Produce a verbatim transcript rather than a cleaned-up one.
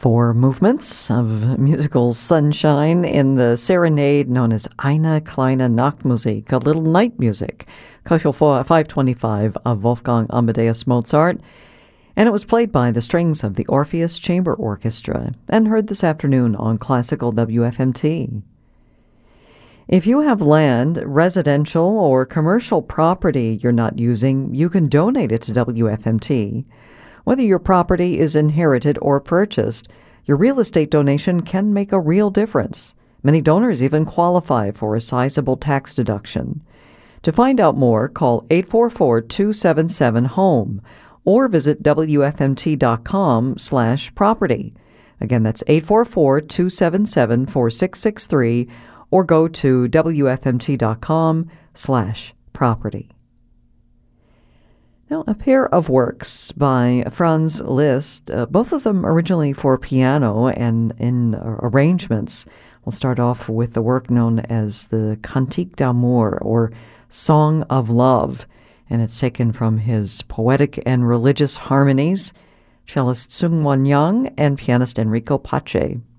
Four movements of musical sunshine in the serenade known as Eine kleine Nachtmusik, a little night music, Köchel five twenty-five of Wolfgang Amadeus Mozart, and it was played by the strings of the Orpheus Chamber Orchestra and heard this afternoon on Classical W F M T. If you have land, residential or commercial property you're not using, you can donate it to W F M T. Whether your property is inherited or purchased, your real estate donation can make a real difference. Many donors even qualify for a sizable tax deduction. To find out more, call eight four four, two seven seven, HOME or visit W F M T dot com slash property. Again, that's eight four four, two seven seven, four six six three or go to W F M T dot com slash property. Now, a pair of works by Franz Liszt, uh, both of them originally for piano and in uh, arrangements. We'll start off with the work known as the Cantique d'Amour, or Song of Love, and it's taken from his Poetic and Religious Harmonies, cellist Seung-Won Yang and pianist Enrico Pace.